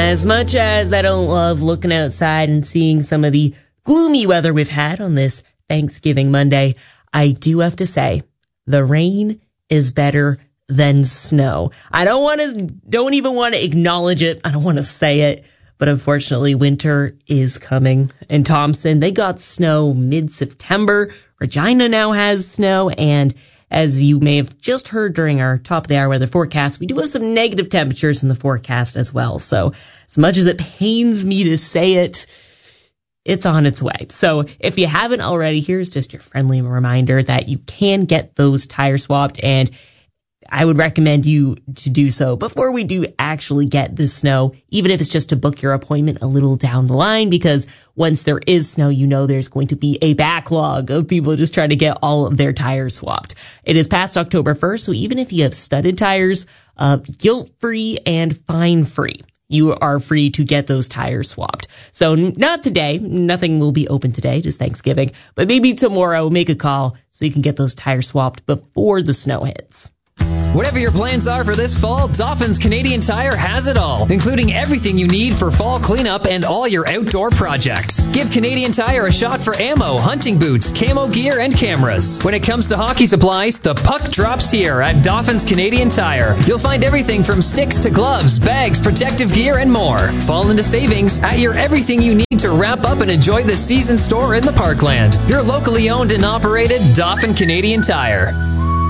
As much as I don't love looking outside and seeing some of the gloomy weather we've had on this Thanksgiving Monday, I do have to say the rain is better than snow. I don't even want to acknowledge it. I don't want to say it, but unfortunately winter is coming. In Thompson, they got snow mid-September. Regina now has snow, and as you may have just heard during our top of the hour weather forecast, we do have some negative temperatures in the forecast as well. So as much as it pains me to say it, it's on its way. So if you haven't already, here's just your friendly reminder that you can get those tires swapped, and I would recommend you to do so before we do actually get the snow, even if it's just to book your appointment a little down the line, because once there is snow, you know there's going to be a backlog of people just trying to get all of their tires swapped. It is past October 1st, so even if you have studded tires, guilt-free and fine-free, you are free to get those tires swapped. So not today. Nothing will be open today, just Thanksgiving. But maybe tomorrow, make a call so you can get those tires swapped before the snow hits. Whatever your plans are for this fall, Dauphin's Canadian Tire has it all, including everything you need for fall cleanup and all your outdoor projects. Give Canadian Tire a shot for ammo, hunting boots, camo gear, and cameras. When it comes to hockey supplies, the puck drops here at Dauphin's Canadian Tire. You'll find everything from sticks to gloves, bags, protective gear, and more. Fall into savings at your everything you need to wrap up and enjoy the season store in the Parkland. Your locally owned and operated Dauphin Canadian Tire.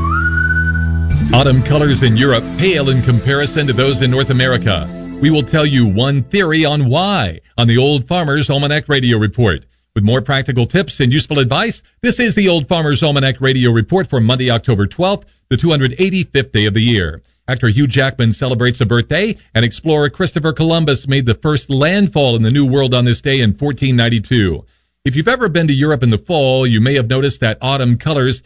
Autumn colors in Europe pale in comparison to those in North America. We will tell you one theory on why on the Old Farmer's Almanac Radio Report. With more practical tips and useful advice, this is the Old Farmer's Almanac Radio Report for Monday, October 12th, the 285th day of the year. Actor Hugh Jackman celebrates a birthday, and explorer Christopher Columbus made the first landfall in the New World on this day in 1492. If you've ever been to Europe in the fall, you may have noticed that autumn colors